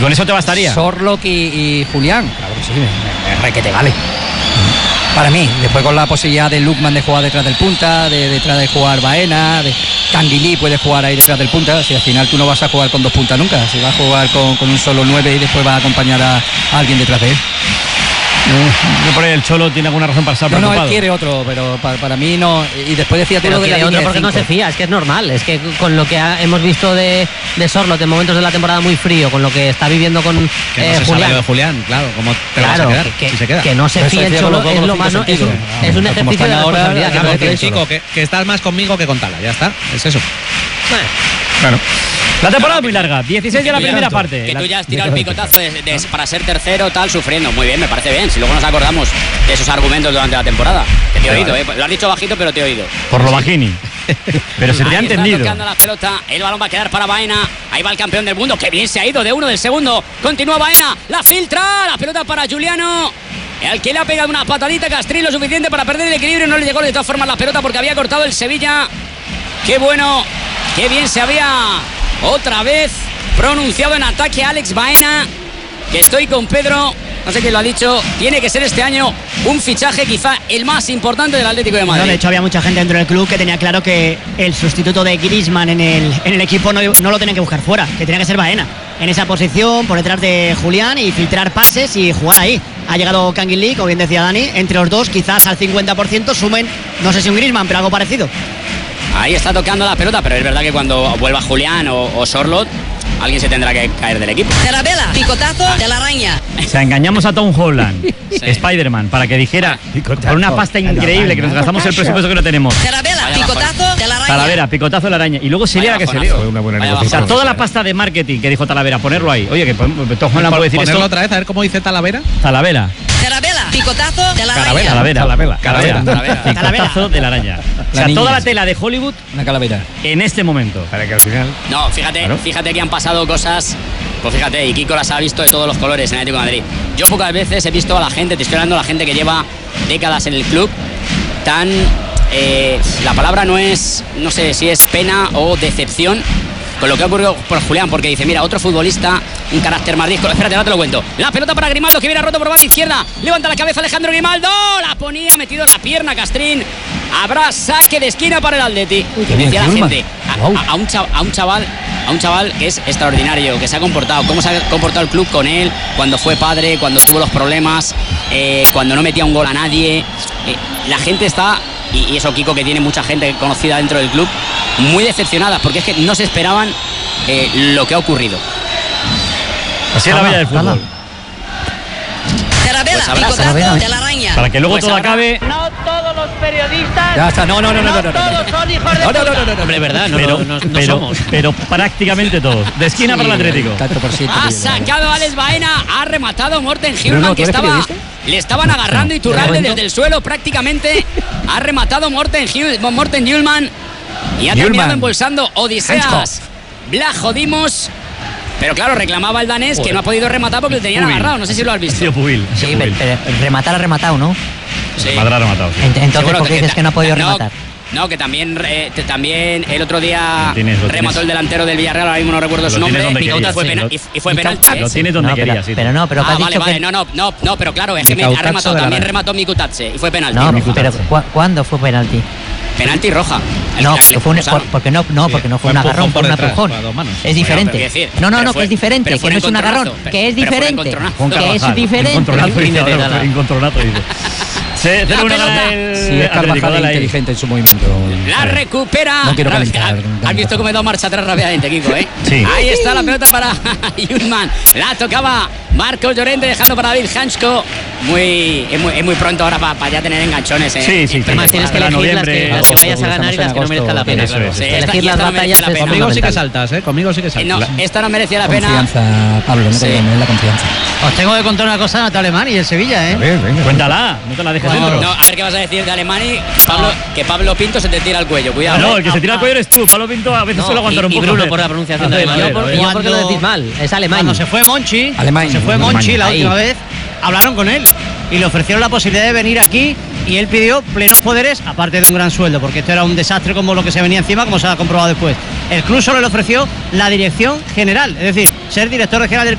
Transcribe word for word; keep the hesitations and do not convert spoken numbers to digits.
con eso te bastaría? Sorlock y, y Julián. Claro que sí, me, me, re que te vale. Para mí, después con la posibilidad de Lukman de jugar detrás del punta, de detrás de jugar Baena, de Canguilí puede jugar ahí detrás del punta. Si al final tú no vas a jugar con dos puntas nunca, si vas a jugar con, con un solo nueve y después vas a acompañar a, a alguien detrás de él. No, por ahí el Cholo tiene alguna razón para estar no, preocupado. No, él quiere otro, pero para, para mí no. Y después decía tú lo de la línea otro porque de no se fía, es que es normal. Es que con lo que ha, hemos visto de, de Sorloth en momentos de la temporada muy frío, con lo que está viviendo con que eh, no se Julián. Sabe de Julián, claro, ¿cómo te claro, vas a quedar? Que, si se queda. que no se fíe el Cholo es lo más. Es un, es un ejercicio de responsabilidad. Claro, que, chico, que, que estás más conmigo que con Tala, ya está, es eso. Bueno. Claro. La temporada es muy larga, dieciséis de la primera parte. Que tú ya has tirado el picotazo de, de, para ser tercero, tal, sufriendo. Muy bien, me parece bien. Si luego nos acordamos de esos argumentos durante la temporada. Que te he oído, ¿eh? Lo has dicho bajito, pero te he oído. Por lo bajini. Pero se te ha entendido. Está tocando la pelota, el balón va a quedar para Baena. Ahí va el campeón del mundo, que bien se ha ido de uno del segundo. Continúa Baena, la filtra, la pelota para Giuliano. El que le ha pegado una patadita a Castrín lo suficiente para perder el equilibrio. No le llegó de todas formas la pelota porque había cortado el Sevilla. Qué bueno, qué bien se había otra vez pronunciado en ataque Alex Baena. Que estoy con Pedro, no sé quién lo ha dicho, tiene que ser este año un fichaje quizá el más importante del Atlético de Madrid. No, de hecho había mucha gente dentro del club que tenía claro que el sustituto de Griezmann en el, en el equipo no, no lo tenían que buscar fuera, que tenía que ser Baena en esa posición, por detrás de Julián, y filtrar pases y jugar ahí. Ha llegado Canguilí, como bien decía Dani, entre los dos quizás al cincuenta por ciento sumen, no sé si un Griezmann, pero algo parecido. Ahí está tocando la pelota, pero es verdad que cuando vuelva Julián o, o Sorloth, alguien se tendrá que caer del equipo. Terabela, picotazo de la araña. O sea, engañamos a Tom Holland, sí. Spider-Man, para que dijera, picotazo, por una pasta increíble, que nos gastamos el presupuesto que no tenemos. Terabela, picotazo de la araña. Talavera, picotazo de la araña. Y luego sería la que se dio. O sea, toda la pasta de marketing que dijo Talavera, ponerlo ahí. Oye, que Tom Holland puede decir ponerlo esto. otra vez, a ver cómo dice Talavera. Talavera. Terabela, picotazo de la araña. Talavera, Talavera, Talavera, picotazo de la araña. O sea, toda la tela de Hollywood, una calavera. En este momento. Para que al final. No, fíjate, claro. fíjate que han pasado cosas. Pues fíjate, y Kiko las ha visto de todos los colores en el Atlético de Madrid. Yo pocas veces he visto a la gente, te estoy hablando de la gente que lleva décadas en el club, tan. Eh, la palabra no es, no sé si es pena o decepción con lo que ha ocurrido por Julián, porque dice, mira, otro futbolista, un carácter más disco. Espérate, no te lo cuento. La pelota para Grimaldo, que viene roto por banda izquierda. Levanta la cabeza Alejandro Grimaldo. La ponía, metido la pierna Castrín. Habrá saque de esquina para el Atleti. Que decía la gente, a, a, a, un chaval, a un chaval, a un chaval que es extraordinario, que se ha comportado, cómo se ha comportado el club con él, cuando fue padre, cuando tuvo los problemas, eh, cuando no metía un gol a nadie. Eh, la gente está, y, y eso Kiko, que tiene mucha gente conocida dentro del club, muy decepcionada, porque es que no se esperaban eh, lo que ha ocurrido. Así es la vida del fútbol. Terabela, pues picotazo de la araña. Para que luego pues todo habrá... acabe. No todos los periodistas. Ya está, no, no, no, no, no, no, no, todos son hijos de no, no, no, no, no, hombre, verdad, no, pero, no, no, no pero, somos. pero prácticamente todos. De esquina sí, para el Atlético. Ha sacado a Alex Baena, ha rematado Morten Hjulmand, que estaba, le estaban agarrando y Iturralde desde el suelo prácticamente. Ha rematado Morten Hjulmand y ha terminado embolsando Odiseas Vlachodimos. Pero claro, reclamaba el danés que no ha podido rematar porque le tenían Pubil. agarrado. No sé si lo has visto. Sí, Pubil. Sí, pero, pero rematar ha rematado, ¿no? Sí. Rematar ha rematado. Sí. Entonces, Seguro ¿por qué que, dices que no ha podido no, rematar? No, que también, eh, también el otro día tienes, remató tienes. el delantero del Villarreal, ahora mismo no recuerdo su Lo nombre. donde Y fue, sí, pena, lo, y, y fue penalti. Lo tienes donde no, querías, pero, sí. pero no, pero ah, has vale, dicho vale, que... no, no, no, no, pero claro, es que me ha rematado, también remató Mikutatse y fue penalti. No, roja. pero ¿cu ¿cuándo fue penalti? Penalti roja. No, porque, fue un, por, porque no, no, porque no fue un agarrón, fue un empujón. Es diferente. Bueno, decir, no, no, no, fue, que es diferente, que no es un agarrón, que es diferente, que es diferente. Encontronazo, dice. Se cero uno gana el sí, es Carvajal inteligente en su movimiento. La recupera. No quiero calentar. Has visto cómo he dado marcha atrás rápidamente, Kiko, ¿eh? Sí. Ahí está la pelota para Hjulmand. La tocaba Marcos Llorente dejando para David Hansko. Muy, es, muy, es muy pronto ahora para pa ya tener enganchones. ¿eh? Sí, sí. Además tienes que elegir las que, las que vayas a ganar y las que no merezcan la pena. Claro. Sí, elegir las batallas. Conmigo sí que saltas, ¿eh? Conmigo sí que saltas. No, esta no merecía la pena. Confianza, Pablo, no te sí. la confianza. Os tengo que contar una cosa de Alemán y el Sevilla, ¿eh? Ver, venga, cuéntala, no te la dejes no, dentro. No, a ver qué vas a decir de Alemani. Que Pablo, que Pablo Pinto se te tira al cuello, cuidado. No, ¿eh? el que se tira al cuello eres tú. Pablo Pinto a veces no, suele aguantar y, un poco. Y Bruno por la pronunciación de Alemán. Yo, por, yo porque lo decís mal, es alemán. Cuando se fue Monchi, Alemán, se fue Alemán, Monchi la ahí. última vez, hablaron con él y le ofrecieron la posibilidad de venir aquí y él pidió plenos poderes, aparte de un gran sueldo, porque esto era un desastre como lo que se venía encima, como se ha comprobado después. El club solo le ofreció la dirección general, es decir, ser director general del